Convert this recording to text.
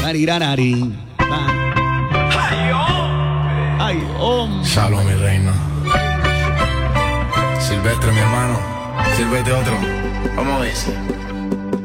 Nari. Ay, hombre. Salud, mi reina. Silvestre, mi hermano. Sírvete otro. Vamos a ver.